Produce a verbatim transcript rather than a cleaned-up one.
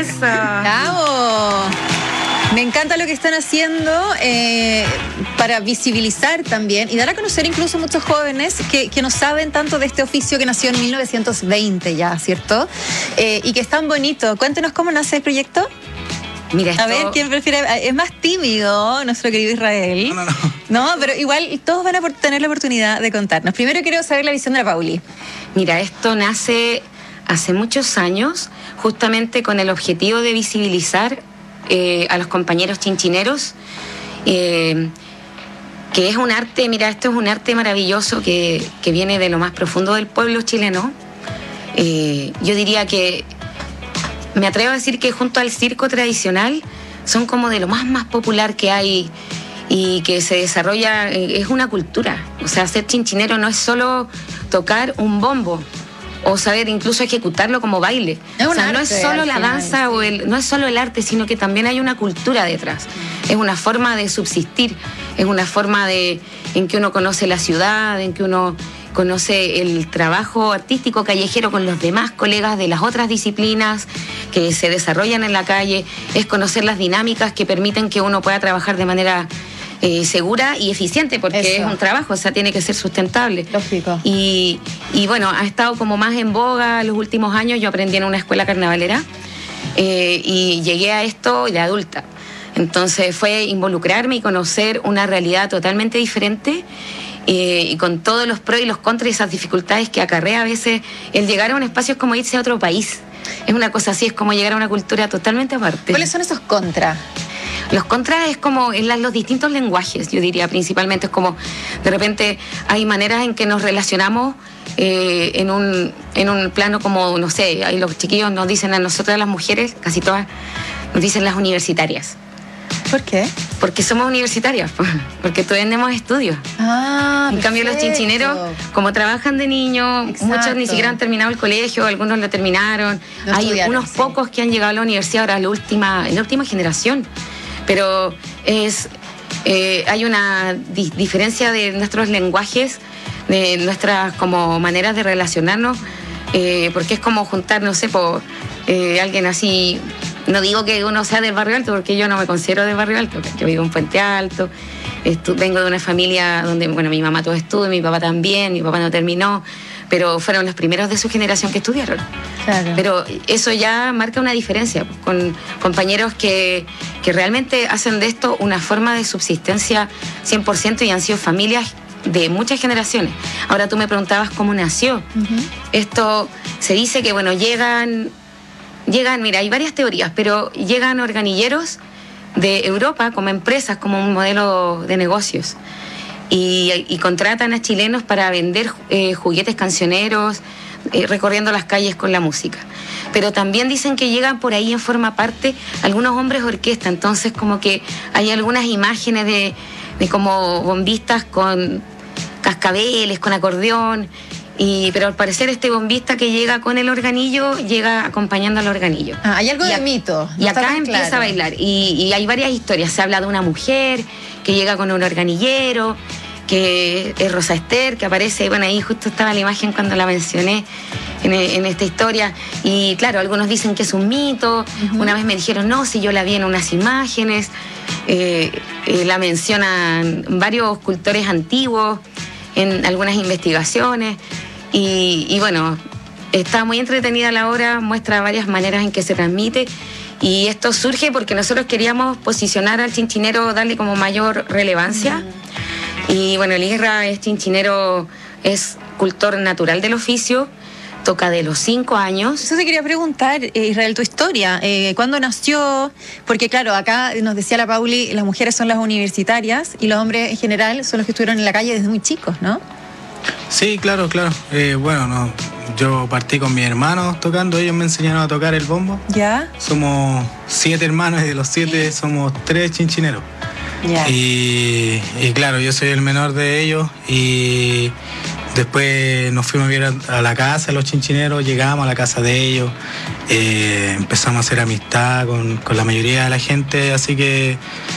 Eso. ¡Bravo! Me encanta lo que están haciendo eh, para visibilizar también y dar a conocer incluso a muchos jóvenes que, que no saben tanto de este oficio que nació en mil novecientos veinte ya, ¿cierto? Eh, y que es tan bonito. Cuéntenos cómo nace el proyecto. Mira, esto... A ver, ¿quién prefiere? Es más tímido nuestro querido Israel. No, no, no. No, pero igual todos van a tener la oportunidad de contarnos. Primero quiero saber la visión de la Pauli. Mira, esto nace hace muchos años justamente con el objetivo de visibilizar eh, a los compañeros chinchineros, eh, que es un arte, mira, esto es un arte maravilloso que, que viene de lo más profundo del pueblo chileno. Eh, yo diría que me atrevo a decir que junto al circo tradicional son como de lo más, más popular que hay y que se desarrolla, eh, es una cultura. O sea, ser chinchinero no es solo tocar un bombo o saber incluso ejecutarlo como baile. Es un o sea, arte, no es solo la final, danza sí. o el, no es solo el arte, sino que también hay una cultura detrás. Es una forma de subsistir, es una forma de en que uno conoce la ciudad, en que uno conoce el trabajo artístico callejero con los demás colegas de las otras disciplinas que se desarrollan en la calle, es conocer las dinámicas que permiten que uno pueda trabajar de manera eh, segura y eficiente, porque Eso. es un trabajo, o sea, tiene que ser sustentable. Lógico. Y, y bueno, ha estado como más en boga los últimos años. Yo aprendí en una escuela carnavalera eh, y llegué a esto de adulta. Entonces fue involucrarme y conocer una realidad totalmente diferente. Eh, y con todos los pros y los contras y esas dificultades que acarrea a veces el llegar a un espacio es como irse a otro país. Es una cosa así, es como llegar a una cultura totalmente aparte. ¿Cuáles son esos contras? Los contras es como en las, los distintos lenguajes, yo diría principalmente. Es como de repente hay maneras en que nos relacionamos eh, en, un, en un plano como, no sé, ahí los chiquillos nos dicen a nosotras las mujeres, casi todas, nos dicen las universitarias. ¿Por qué? Porque somos universitarias, porque todavía tenemos estudios. Ah, En cambio, los perfecto. chinchineros, como trabajan de niños, Exacto. muchos ni siquiera han terminado el colegio, algunos lo terminaron. No Hay estudiaron, unos sí. pocos que han llegado a la universidad ahora, la última, la última generación. Pero es eh, hay una di- diferencia de nuestros lenguajes, de nuestras como maneras de relacionarnos, eh, porque es como juntar, no sé, por eh, alguien así. No digo que uno sea del barrio alto, porque yo no me considero del barrio alto. Yo vivo en Puente Alto, estu- vengo de una familia donde, bueno, mi mamá todo estudió, mi papá también, mi papá no terminó, pero fueron los primeros de su generación que estudiaron. Claro. Pero eso ya marca una diferencia, con compañeros que, que realmente hacen de esto una forma de subsistencia cien por ciento y han sido familias de muchas generaciones. Ahora tú me preguntabas cómo nació. Ujú. Esto se dice que, bueno, llegan... Llegan, mira, hay varias teorías, pero llegan organilleros de Europa como empresas, como un modelo de negocios. Y, y contratan a chilenos para vender eh, juguetes cancioneros, eh, recorriendo las calles con la música. Pero también dicen que llegan por ahí en forma parte algunos hombres orquesta, entonces como que hay algunas imágenes de, de como bombistas con cascabeles, con acordeón. Y, pero al parecer este bombista que llega con el organillo llega acompañando al organillo. Ah, hay algo Y de a- mito. no Y está acá tan empieza claro. a bailar. Y, y hay varias historias. Se habla de una mujer que llega con un organillero, que es Rosa Ester, que aparece. Bueno, ahí justo estaba la imagen cuando la mencioné en, en esta historia. Y claro, algunos dicen que es un mito. Ujú. Una vez me dijeron, no, si yo la vi en unas imágenes. Eh, eh, la mencionan varios cultores antiguos en algunas investigaciones. Y, y bueno, está muy entretenida la obra, muestra varias maneras en que se transmite. Y esto surge porque nosotros queríamos posicionar al chinchinero, darle como mayor relevancia. Mm. Y bueno, el Isra es chinchinero, es cultor natural del oficio, toca de los cinco años. Eso te quería preguntar, eh, Israel, tu historia. Eh, ¿Cuándo nació? Porque claro, acá nos decía la Pauli, las mujeres son las universitarias y los hombres en general son los que estuvieron en la calle desde muy chicos, ¿no? Sí, claro, claro. Eh, bueno, no, yo partí con mis hermanos tocando, ellos me enseñaron a tocar el bombo. ¿Ya? Somos siete hermanos y de los siete somos tres chinchineros. Ya. Y, y claro, yo soy el menor de ellos y después nos fuimos a vivir a, a la casa de los chinchineros, llegamos a la casa de ellos, eh, empezamos a hacer amistad con, con la mayoría de la gente, así que